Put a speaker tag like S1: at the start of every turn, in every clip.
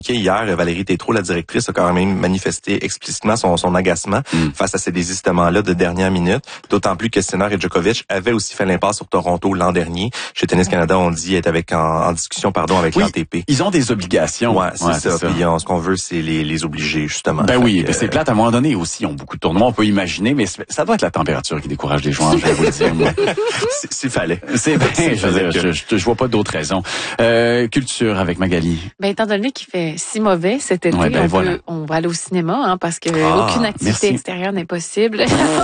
S1: Hier, Valérie Tétrault, la directrice, a quand même manifesté explicitement son agacement face à ces désistements-là de dernière minute. D'autant plus que Sinner et Djokovic avaient aussi fait l'impasse sur Toronto l'an dernier. Chez Tennis Canada, on dit être en discussion avec l'ATP.
S2: Ils ont des obligations.
S1: Ouais, c'est ça. Puis ce qu'on veut, c'est les obliger, justement.
S2: Ben oui, c'est plate. À un moment donné aussi, ils ont beaucoup de tournois, on peut imaginer, mais ça doit être la température qui décourage les joueurs, je vais vous le dire. Moi.
S1: S'il fallait.
S2: C'est bien, je vois pas d'autres raisons. Culture avec Magali.
S3: Ben, étant donné qu'il fait si mauvais cet été, on va aller au cinéma, parce que aucune activité extérieure n'est possible.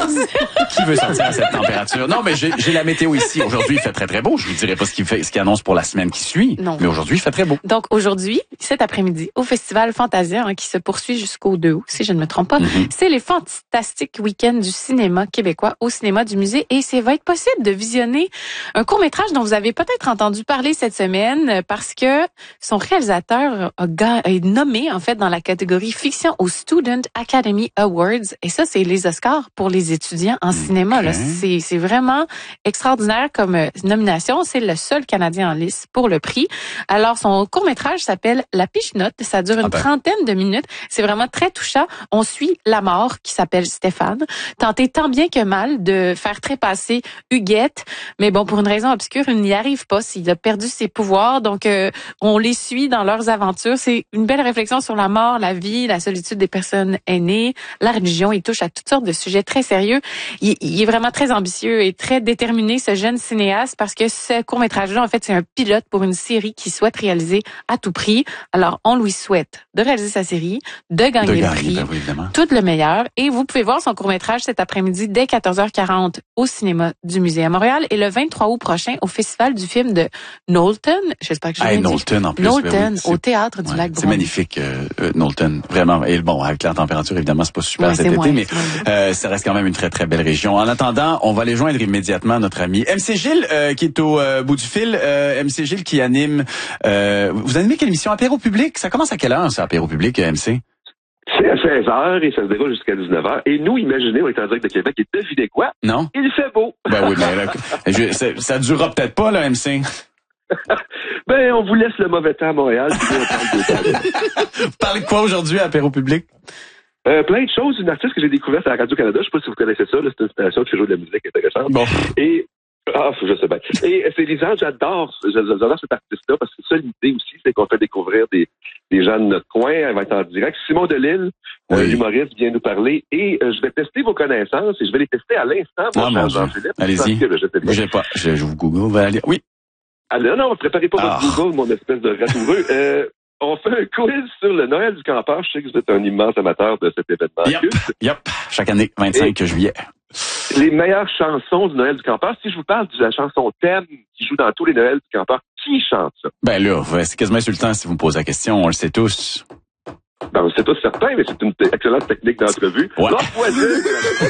S2: Qui veut sortir à cette température? Non, mais j'ai la météo ici. Aujourd'hui, il fait très, très beau. Je vous dirai pas ce qu'il annonce pour la semaine qui suit.
S3: Non.
S2: Mais aujourd'hui, il fait très beau.
S3: Donc, aujourd'hui, cet après-midi, au Festival Fantasia, qui se poursuit jusqu'au 2 août, si je ne me trompe pas, c'est les fantastiques week-ends du cinéma québécois au cinéma du musée. Et ça va être possible de visionner un court-métrage dont vous avez peut-être entendu parler cette semaine parce que son réalisateur est nommé, en fait, dans la catégorie fiction au Student Academy Awards. Et ça, c'est les Oscars pour les étudiants en cinéma. Là. C'est vraiment extraordinaire comme nomination. C'est le seul Canadien en lice pour le prix. Alors, son court-métrage s'appelle La Pichenote. Ça dure une trentaine de minutes. C'est vraiment très touchant. On suit la mort qui s'appelle Stéphane, tenter tant bien que mal de faire trépasser Huguette. Mais bon, pour une raison obscure, il n'y arrive pas. Il a perdu ses pouvoirs. Donc, on les suit dans leurs aventures. C'est une belle réflexion sur la mort, la vie, la solitude des personnes aînées, la religion. Il touche à toutes sortes de sujets très sérieux. Il est vraiment très ambitieux et très déterminé, ce jeune cinéaste, parce que ce court-métrage-là, en fait, c'est un pilote pour une série qu'il souhaite réaliser à tout prix. Alors, on lui souhaite de réaliser sa série, de gagner le prix, tout le meilleur. Et vous pouvez voir son court-métrage cet après-midi dès 14h40 au cinéma du Musée à Montréal et le 23 août prochain au Festival du film de Knowlton. J'espère que je l'ai dit.
S2: Knowlton, en plus.
S3: Knowlton, au Théâtre du Lac-Brome.
S2: C'est magnifique, Knowlton. Vraiment. Et bon, avec la température, évidemment, c'est pas super cet été, mais ça reste quand même une très, très belle région. En attendant, on va aller joindre immédiatement notre ami MC Gilles, qui est au bout du fil. MC Gilles qui anime... vous animez quelle émission? Apéro public? Ça commence à quelle heure, ça, Apéro public, MC?
S4: C'est à 16h et ça se déroule jusqu'à 19h. Et nous, imaginez, on est en direct de Québec et devinez quoi?
S2: Non.
S4: Il fait beau.
S2: Ben oui, mais là, ça durera peut-être pas, là, MC.
S4: Ben, on vous laisse le mauvais temps à Montréal.
S2: Vous parlez de quoi aujourd'hui à Apéro public?
S4: Plein de choses. Une artiste que j'ai découverte à Radio-Canada. Je sais pas si vous connaissez ça. C'est une station qui fait jouer de la musique intéressante.
S2: Bon.
S4: Et... je sais bien. Et c'est Lisanne, j'adore cet artiste-là parce que ça, l'idée aussi, c'est qu'on fait découvrir des gens de notre coin. Elle va être en direct. Simon Delille, l'humoriste, vient nous parler et je vais tester vos connaissances et je vais les tester à l'instant.
S2: Allez-y. Bougez pas. Je vous Google. Va aller. Oui.
S4: Ah non, préparez pas votre Google, mon espèce de ratoureux. On fait un quiz sur le Noël du campeur. Je sais que vous êtes un immense amateur de cet événement.
S2: Yep. Chaque année, 25 juillet.
S4: Les meilleures chansons du Noël du campeur. Si je vous parle de la chanson thème qui joue dans tous les Noëls du campeur, qui chante ça? Ben
S2: là, c'est quasiment insultant si vous me posez la question. On le sait tous.
S4: Ben, on le sait tous certains, mais c'est une excellente technique d'entrevue.
S2: Ouais.
S4: Lord Voisine.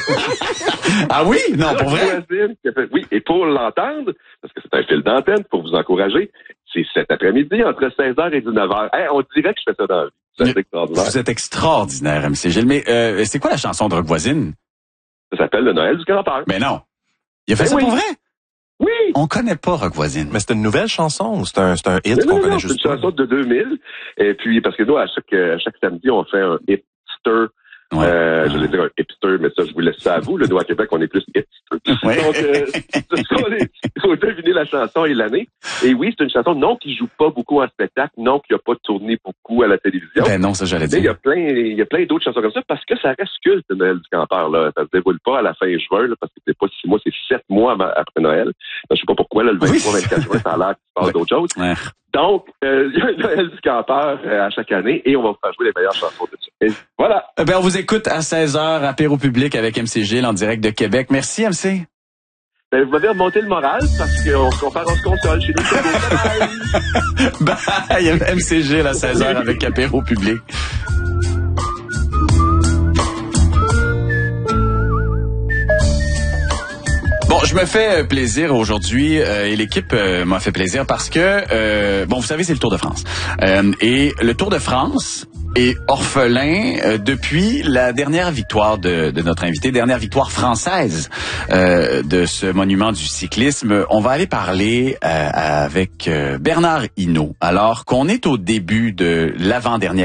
S2: Ah oui? Non, pour vrai?
S4: Oui, et pour l'entendre, parce que c'est un fil d'antenne, pour vous encourager, c'est cet après-midi, entre 16h et 19h. On dirait que je fais ça dans la vie. C'est extraordinaire.
S2: Vous êtes extraordinaire, MC Gilles. Mais c'est quoi la chanson de Rock Voisine?
S4: Ça s'appelle le Noël du campeur.
S2: Mais non. Il a fait ça pour vrai?
S4: Oui.
S2: On connaît pas Rock Voisine.
S1: Mais c'est une nouvelle chanson ou c'est un hit qu'on connaît juste pas?
S4: C'est une chanson de 2000. Et puis, parce que nous, à chaque samedi, on fait un hipster.
S2: Ouais.
S4: Je voulais dire un hipster, mais ça, je vous laisse ça à vous. Nous, à Québec, on est plus hipster.
S2: Ouais.
S4: Donc, il faut deviner la chanson et l'année. Et oui, c'est une chanson, non, qui joue pas beaucoup en spectacle, non, qui a pas tourné beaucoup à la télévision.
S2: Ben non, ça, j'allais dire.
S4: Mais il y a plein d'autres chansons comme ça, parce que ça reste culte, le Noël du campeur, là. Ça se déroule pas à la fin juin, là, parce que c'est pas 6 mois, c'est 7 mois après Noël. Je sais pas pourquoi, là, le 23-24 juin, ça a l'air qu'il se passe d'autres choses.
S2: Ouais.
S4: Donc, il y a un Noël du campeur à chaque année et on va vous faire jouer les meilleures chansons de ça. Et voilà.
S2: Ben, on vous écoute à 16h, Apéro public avec MC Gilles en direct de Québec. Merci, MC.
S4: Ben, vous m'avez remonté le moral parce qu'on se compare, on se console chez nous.
S2: Bye! MC Gilles à 16h avec Apéro public. Bon, je me fais plaisir aujourd'hui et l'équipe m'a fait plaisir parce que, vous savez, c'est le Tour de France. Et le Tour de France est orphelin depuis la dernière victoire de notre invité, dernière victoire française de ce monument du cyclisme. On va aller parler avec Bernard Hinault, alors qu'on est au début de l'avant-dernière